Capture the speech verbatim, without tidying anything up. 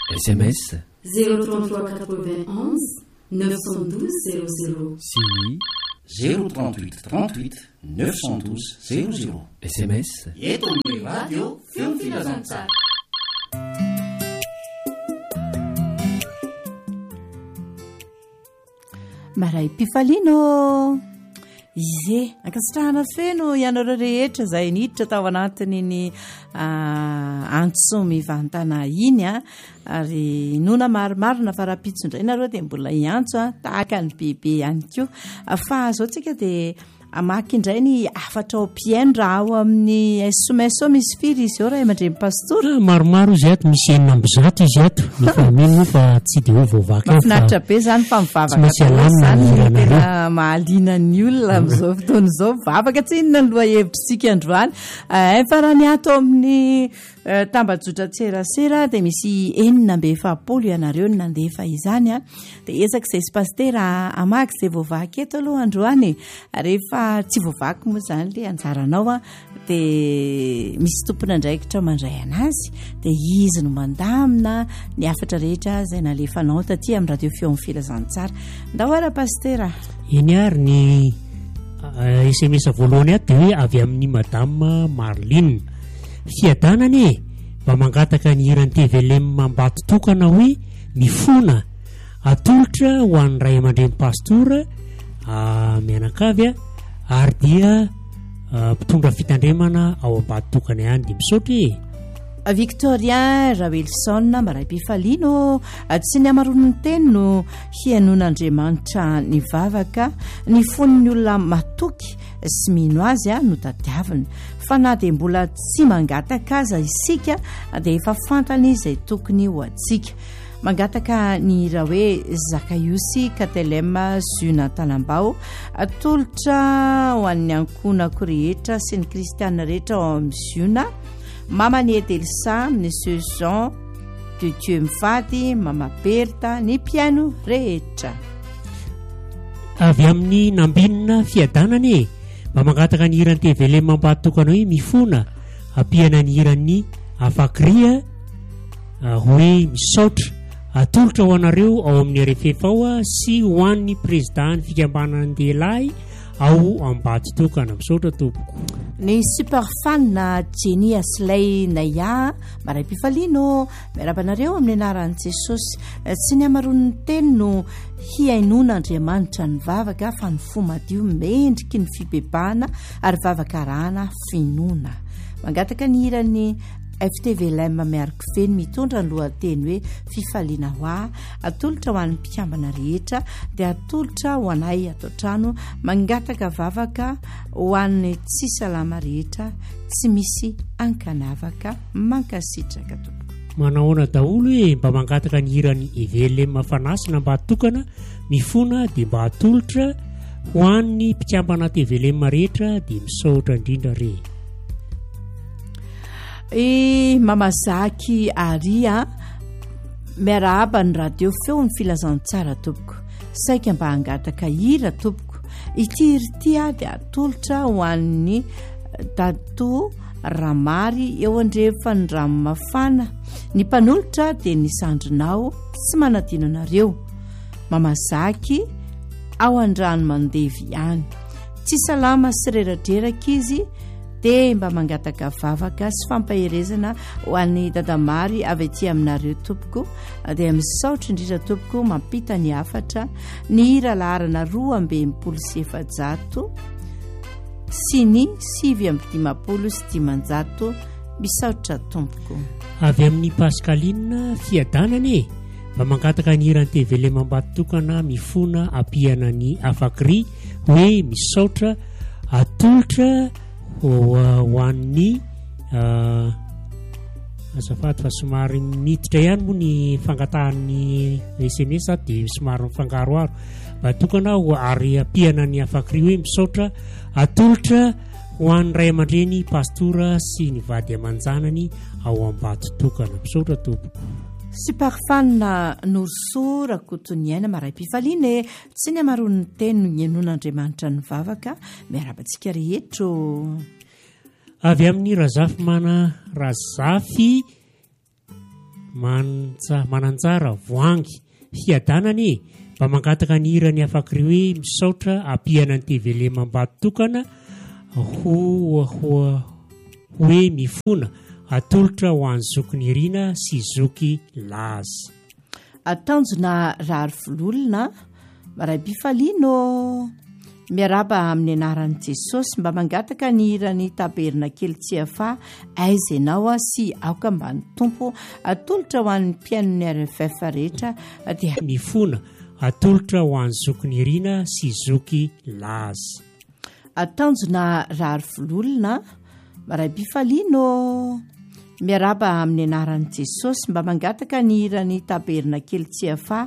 S M S zéro trente-trois quatre-vingt-onze neuf cent douze zéro zéro. S I M I zéro trente-huit trente-huit neuf cent douze zéro zéro. S M S eto amin'ny radio feo filazantsara. Maray Pifalino izy ankasitrahana feno ianareo rehetra izay niditra tao anatiny ny antso mivantana iny a ary nona marimarina fa raha-pitso indray nareo dia mbola iantso a tahaka ny bebe ihany koa fa zao tsika dia amaky indray ny afatra ao piaino raha ao amin'ny someso misy firy izy eo raha aman-dreny pastora maromaro izy ato misy enina amby zato izy ato nefa mino fa tsy dia ho voavaky mahafinaritra be zany fa mivavaka zany tena mahaliana ny olona amin'izao fotoana izao mivavaka tsy inona ny loha hevitritsika androany fa raha ny ato amin'ny tambajotra tserasera dia misy enina amby efapolo ianareo ny nandefa izany a dia ezaka izay sy pastera amaky izay voavaky eto aloha androany rehefa tsy voavaky moa izany le anjaranao a dia misy tompona andraikitra mandray anazy dia izy no mandamina ny afatra rehetra izay nalefanao taty amin'ny radio feo amin'ny filazantsara ndao ara pastera eny ary ny S M S voalohany ato dia hoe avy amin'ny madame Marline fiadanany mba mangataka ny hirany T V L M mambato tokana hoe mifona atolotra ho an'ny ray aman-dreny pastora mianakavy ary dia mpitondra fitandremana ao ambato tokana ihany dia misaotra e Victorien Rawilson maray Pifalino tsy ny amaron'ny teny no hianon'Andriamanitra ny vavaka ny fon'ny olona matoky sy mino azy a no tadiavina fa na dia mbola tsy mangataka aza isika dia efa fantany izay tokony ho atsika mangataka ny raha hoe Zakaiosy Katelema Zuna Talambao atolotra ho an'ny ankonako rehetra sy ny kristiana rehetra ao amin'ny Zuna mama ny Etelsa Monsieur Jean de Dieu mifady mama Berta ny piano rehetra avy amin'ny nambinina fiadanany mba mangataka ny hirany T V L mambato tokana hoe mifona ampiana ny hiran'ny afakria hoe misaotra atolotra ho anareo ao amin'ny R F F ao sy ho an'ny président ny fikambanana an-dehilahy ao ambato tokana misaotra tompoko ny superfan na Jenny Aslay Naya maray Pifalino miarabanareo amin'ny anaran'i Jesosy tsy ny amaron'ny teny no hiainon'Andriamanitra ny vavaka fa ny fo madio mendriky ny fibebahana ary vavaka rahana finoana mangataka ny hiran'ny F T V L M miaraka feno mitondra ny lohateny hoe fifaliana ho ahy atolotra ho an'ny mpikambana rehetra dia atolotra ho anay ato trano mangataka vavaka ho an'ny tsy salama rehetra tsy misy ankanavaka mankasitraka tompoko manahoana daholo hoe mba mangataka ny hirany E V L M fanasina mba atokana mifona dia mba atolotra ho an'ny mpikambana T V L M rehetra dia misaotra indrindra re i mamazaky aria miarahaba ny radio feo ny filazantsara tompoko saika mba hangataka hira tompoko ity ry a dia atolotra ho an'ny dato ramary eo andrefa ny rano mafana ny mpanolotra dia nisandrinao tsy manadino anareo mamazaky ao an-drano mandevy ihany tsy salama sy reradreraka izy dia mba mangataka vavaka sy fampaherezana ho an'ny dadamary avy aty aminareo tompoko dia misaotra indrindra tompoko mampita ny afatra ny hira laharana roa amby enimpolo sy efajato sy ny sivy amby dimapolo sy dimanjato misaotra tompoko avy amin'ny Pascaline fiadanany mba mangataka ny hirany T V L mambato tokana mifona ampiana ny afakry hoe misaotra atolotra ho an'ny azafady fa somary miditra ihany moa ny fangatahan'ny S M S dia somary mifangaroaro mba tokana ho ary ampiana ny afakry hoe misaotra atolotra ho an'ny ray aman-dreny pastora sy ny vady aman-janany ao ambato tokana misaotra tompoko superfan norso rakotoniaina maray Pifalina tsy ny amaron'ny teny no hianon'Andriamanitra ny vavaka miarabantsika rehetro avy amin'ny razafy mana razafy manantsara voangy fiadanany mba mangataka ny hirany afaky hoe misaotra ampiana ny tevelema mbatotokana ho hoe mifona atolotra ho an'ny zoky ny rina sy zoky lazy atanjona rary vololona maraibifalino miaraba amin'ny anaran'i Jesosy mba mangataka ny hirany taberna kely tsy afa aiza ianao sy aoka ambany tompo atolotra ho an'ny mpiainony R F F rehetra dia mifona atolotra ho an'ny zoky ny rina sy zoky lazy atanjona rary vololona maraibifalino miaraba amin'ny anaran'i Jesosy mba mangataka ny hirany taberna kely tsy afa